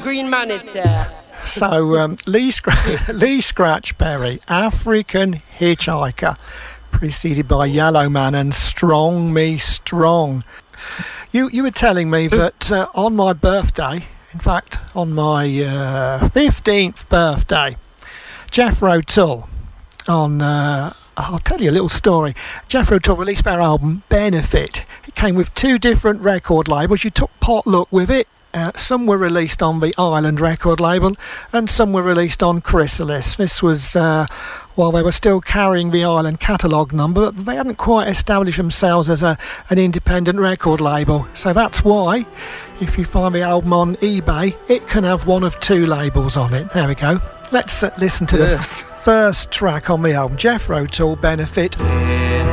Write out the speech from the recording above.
green man it there. So, Lee Scratchberry, African Hitchhiker, preceded by Yellow Man and Strong Me Strong. You were telling me that on my birthday, in fact, on my 15th birthday, Jethro Tull, I'll tell you a little story. Jethro Tull released their album Benefit. It came with 2 different record labels. You took potluck with it. Some were released on the Island record label and some were released on Chrysalis. This was while they were still carrying the Island catalogue number, but they hadn't quite established themselves as an independent record label. So that's why, if you find the album on eBay, it can have one of 2 labels on it. There we go. Let's listen to the first track on the album, Jethro Tull, Benefit.